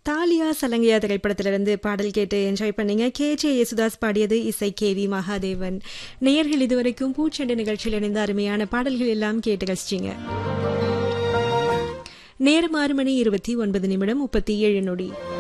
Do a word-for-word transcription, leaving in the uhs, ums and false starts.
தாலியா சலங்கையா திரைப்படத்திலிருந்து பாடல் கேட்டு என்ஜாய் பண்ணீங்க. கே ஜே யேசுதாஸ் பாடியது, இசை கே வி மகாதேவன். நேயர்கள் இதுவரைக்கும் பூச்செண்டு நிகழ்ச்சியில் இணைந்த அருமையான பாடல்கள் எல்லாம் கேட்டு ரசிச்சிங்க. நேரம் ஆறு மணி இருபத்தி ஒன்பது நிமிடம் முப்பத்தி ஏழு நொடி.